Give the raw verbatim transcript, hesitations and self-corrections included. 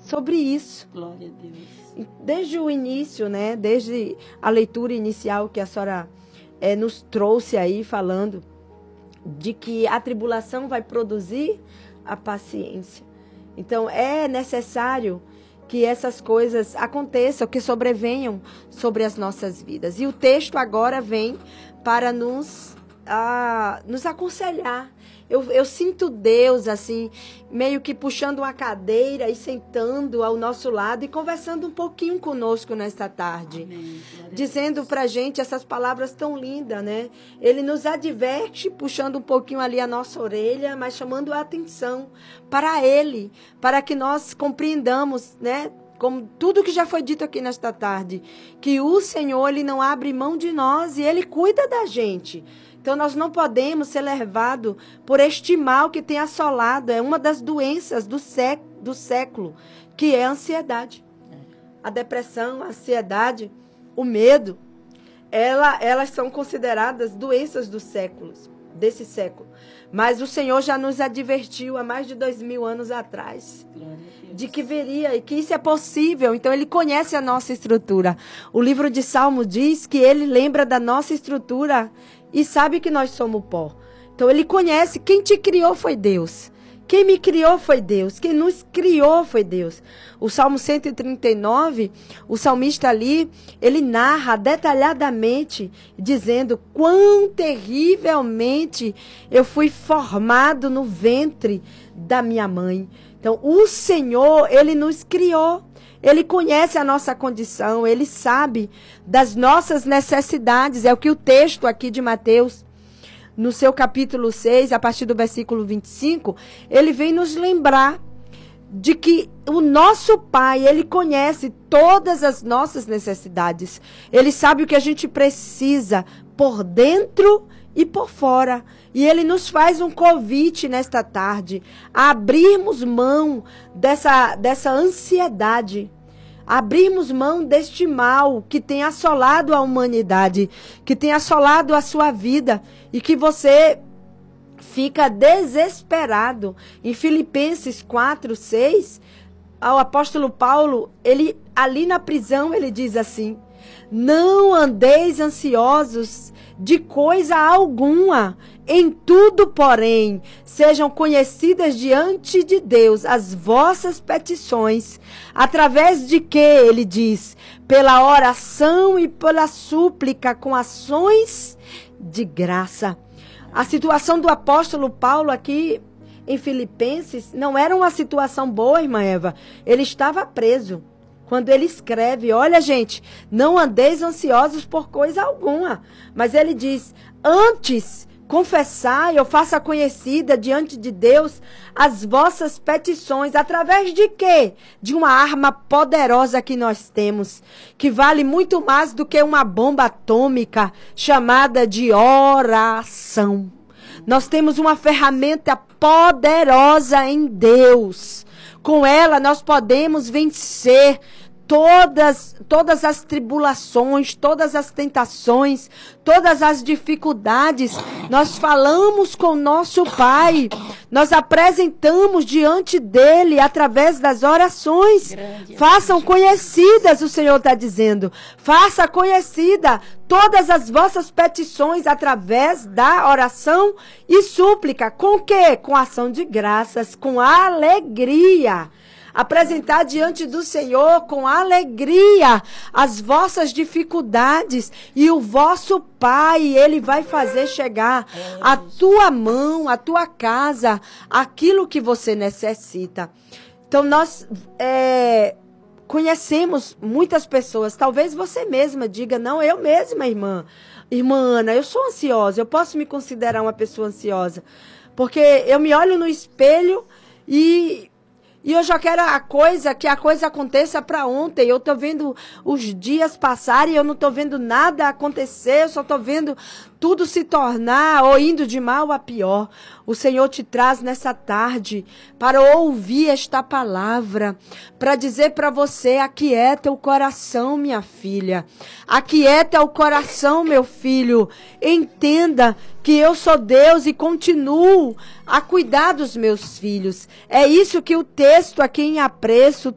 sobre isso. Glória a Deus. Desde o início, né? Desde a leitura inicial que a senhora é, nos trouxe aí, falando de que a tribulação vai produzir a paciência. Então, é necessário que essas coisas aconteçam, que sobrevenham sobre as nossas vidas. E o texto agora vem para nos, ah, nos aconselhar. Eu, eu sinto Deus, assim, meio que puxando uma cadeira e sentando ao nosso lado e conversando um pouquinho conosco nesta tarde. Amém. Dizendo pra gente essas palavras tão lindas, né? Ele nos adverte, puxando um pouquinho ali a nossa orelha, mas chamando a atenção para Ele, para que nós compreendamos, né? Como tudo que já foi dito aqui nesta tarde, que o Senhor, Ele não abre mão de nós e Ele cuida da gente. Então, nós não podemos ser levados por este mal que tem assolado. É uma das doenças do, sé do século, que é a ansiedade. A depressão, a ansiedade, o medo, ela, elas são consideradas doenças dos séculos, desse século. Mas o Senhor já nos advertiu há mais de dois mil anos atrás de que viria e que isso é possível. Então, Ele conhece a nossa estrutura. O livro de Salmo diz que Ele lembra da nossa estrutura e sabe que nós somos pó. Então, Ele conhece. Quem te criou foi Deus. Quem me criou foi Deus. Quem nos criou foi Deus. O Salmo cento e trinta e nove, o salmista ali, ele narra detalhadamente, dizendo quão terrivelmente eu fui formado no ventre da minha mãe. Então, o Senhor, Ele nos criou. Ele conhece a nossa condição, Ele sabe das nossas necessidades. É o que o texto aqui de Mateus, no seu capítulo seis, a partir do versículo vinte e cinco, ele vem nos lembrar de que o nosso Pai, Ele conhece todas as nossas necessidades. Ele sabe o que a gente precisa por dentro e por fora. E Ele nos faz um convite nesta tarde a abrirmos mão dessa, dessa ansiedade, abrirmos mão deste mal que tem assolado a humanidade, que tem assolado a sua vida e que você fica desesperado. Em Filipenses quatro, seis, o apóstolo Paulo, ele, ali na prisão, ele diz assim: não andeis ansiosos de coisa alguma, em tudo, porém, sejam conhecidas diante de Deus as vossas petições, através de que, ele diz, pela oração e pela súplica, com ações de graça. A situação do apóstolo Paulo aqui em Filipenses não era uma situação boa, irmã Eva. Ele estava preso. Quando ele escreve, olha, gente, não andeis ansiosos por coisa alguma. Mas ele diz, antes, confessai ou faça conhecida diante de Deus as vossas petições. Através de quê? De uma arma poderosa que nós temos, que vale muito mais do que uma bomba atômica, chamada de oração. Nós temos uma ferramenta poderosa em Deus. Com ela nós podemos vencer todas, todas as tribulações, todas as tentações, todas as dificuldades. Nós falamos com nosso Pai, nós apresentamos diante dele através das orações. Grande Façam conhecidas, o Senhor está dizendo, faça conhecida todas as vossas petições através da oração e súplica. Com quê? Com ação de graças, com alegria. Apresentar diante do Senhor com alegria as vossas dificuldades e o vosso Pai, Ele vai fazer chegar à tua mão, à tua casa, aquilo que você necessita. Então, nós é, conhecemos muitas pessoas, talvez você mesma diga, não, eu mesma, irmã, irmã Ana, eu sou ansiosa, eu posso me considerar uma pessoa ansiosa, porque eu me olho no espelho e... E eu já quero a coisa, que a coisa aconteça para ontem. Eu estou vendo os dias passarem e eu não estou vendo nada acontecer. Eu só estou vendo tudo se tornar ou indo de mal a pior. O Senhor te traz nessa tarde para ouvir esta palavra, para dizer para você, aquieta o coração, minha filha. Aquieta o coração, meu filho. Entenda que eu sou Deus e continuo a cuidar dos meus filhos. É isso que o texto aqui em apreço